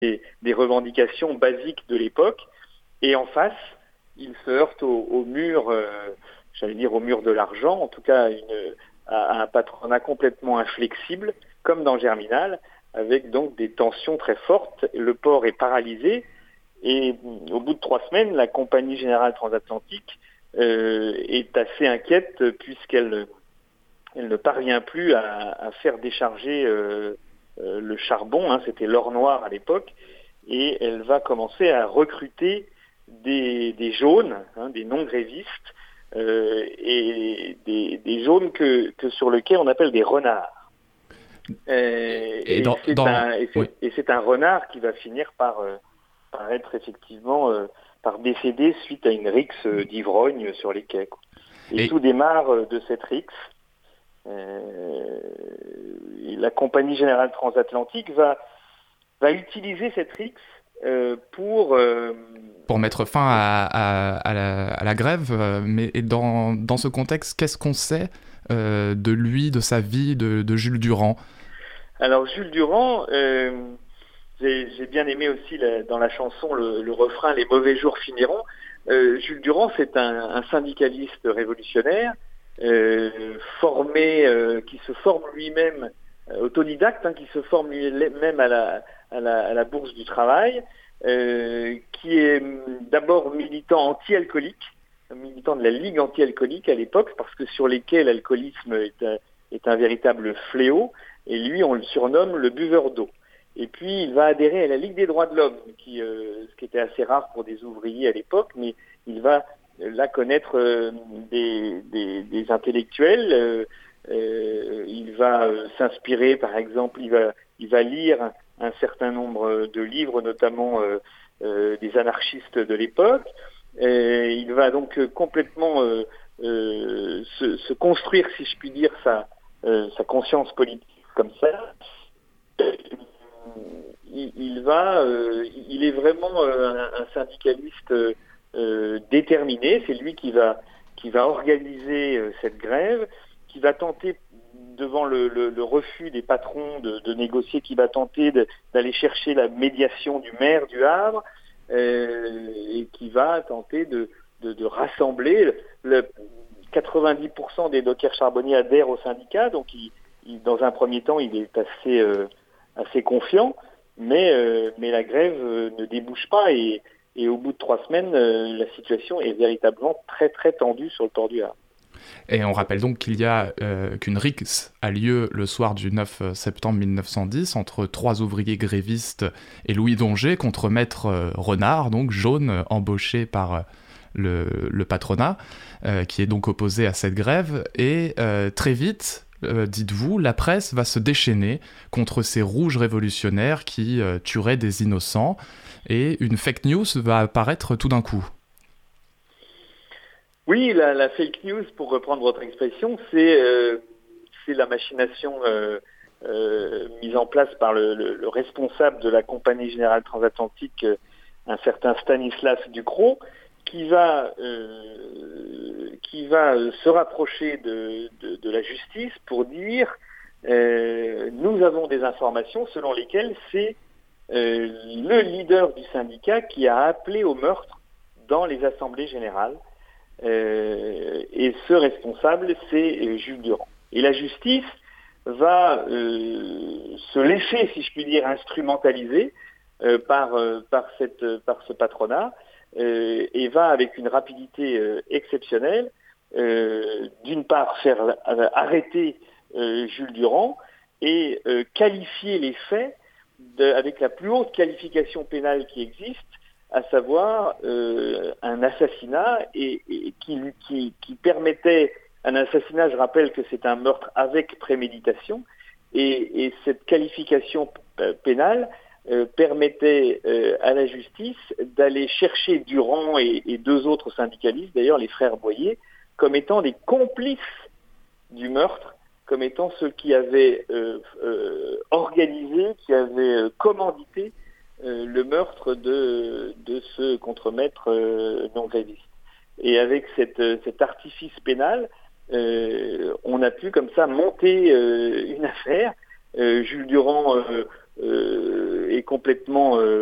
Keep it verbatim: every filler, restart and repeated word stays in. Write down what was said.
des, des revendications basiques de l'époque. Et en face, il se heurte au, au mur, euh, j'allais dire au mur de l'argent, en tout cas une, à, à un patronat complètement inflexible, comme dans Germinal, avec donc des tensions très fortes. Le port est paralysé et au bout de trois semaines, la Compagnie Générale Transatlantique euh, est assez inquiète puisqu'elle elle ne parvient plus à, à faire décharger euh, euh, le charbon, hein, c'était l'or noir à l'époque, et elle va commencer à recruter des, des jaunes, hein, des non-grévistes, euh, et des, des jaunes que, que sur lesquels on appelle des renards. Euh, Et et, dans, c'est dans... un, et, Oui. c'est, et c'est un renard qui va finir par, euh, par être effectivement, euh, par décéder suite à une rixe d'ivrogne sur les quais, quoi. Et Et, tout démarre euh, de cette rixe. Euh, la Compagnie Générale Transatlantique va, va utiliser cette rixe euh, pour... Euh, pour mettre fin à, à, à, la, à la grève, euh, mais et dans, dans ce contexte, qu'est-ce qu'on sait euh, de lui, de sa vie, de, de Jules Durand? Alors Jules Durand, euh, j'ai, j'ai bien aimé aussi la, dans la chanson le, le refrain « Les mauvais jours finiront ». Euh, Jules Durand, c'est un, un syndicaliste révolutionnaire, euh, formé, euh, qui se forme lui-même, euh, autodidacte, hein, qui se forme lui-même à la, à la, à la Bourse du Travail, euh, qui est d'abord militant anti-alcoolique, militant de la Ligue anti-alcoolique à l'époque, parce que sur les quais, l'alcoolisme est un, est un véritable fléau, et lui, on le surnomme le buveur d'eau. Et puis, il va adhérer à la Ligue des droits de l'homme, qui, euh, ce qui était assez rare pour des ouvriers à l'époque, mais il va euh, là connaître euh, des, des, des intellectuels. Euh, euh, il va euh, s'inspirer, par exemple, il va, il va lire un, un certain nombre de livres, notamment euh, euh, des anarchistes de l'époque. Et il va donc euh, complètement euh, euh, se, se construire, si je puis dire, sa, euh, sa conscience politique comme ça. Il, il va, euh, il est vraiment euh, un, un syndicaliste euh, déterminé. C'est lui qui va, qui va organiser euh, cette grève, qui va tenter devant le, le, le refus des patrons de, de négocier, qui va tenter de, d'aller chercher la médiation du maire du Havre, euh, et qui va tenter de, de, de rassembler. Le, quatre-vingt-dix pour cent des dockers charbonniers adhèrent au syndicat, donc il, il, dans un premier temps, il est assez, euh, assez confiant, mais, euh, mais la grève euh, ne débouche pas, et, et au bout de trois semaines, euh, la situation est véritablement très très tendue sur le port du Havre. Et on rappelle donc qu'il y a euh, qu'une rixe a lieu le soir du neuf septembre mille neuf cent dix entre trois ouvriers grévistes et Louis Dongé contre Maître euh, Renard, donc jaune, embauché par euh, le, le patronat, euh, qui est donc opposé à cette grève. Et euh, très vite, euh, dites-vous, la presse va se déchaîner contre ces rouges révolutionnaires qui euh, tueraient des innocents, et une fake news va apparaître tout d'un coup. Oui, la, la fake news, pour reprendre votre expression, c'est, euh, c'est la machination euh, euh, mise en place par le, le, le responsable de la Compagnie Générale Transatlantique, euh, un certain Stanislas Ducrot, qui va, euh, qui va se rapprocher de, de, de la justice pour dire euh, nous avons des informations selon lesquelles c'est euh, le leader du syndicat qui a appelé au meurtre dans les assemblées générales. Euh, et ce responsable, c'est euh, Jules Durand. Et la justice va euh, se laisser, si je puis dire, instrumentaliser euh, par, euh, par, cette, par ce patronat, euh, et va, avec une rapidité euh, exceptionnelle, euh, d'une part faire euh, arrêter euh, Jules Durand et euh, qualifier les faits de, avec la plus haute qualification pénale qui existe, à savoir euh, un assassinat, et, et qui, qui, qui permettait un assassinat. Je rappelle que c'est un meurtre avec préméditation, et, et cette qualification p- pénale euh, permettait euh, à la justice d'aller chercher Durand et, et deux autres syndicalistes, d'ailleurs les frères Boyer, comme étant des complices du meurtre, comme étant ceux qui avaient euh, euh, organisé, qui avaient euh, commandité Euh, le meurtre de, de ce contremaître euh, non gréviste. Et avec cette, cet artifice pénal, euh, on a pu comme ça monter euh, une affaire. Euh, Jules Durand euh, euh, est complètement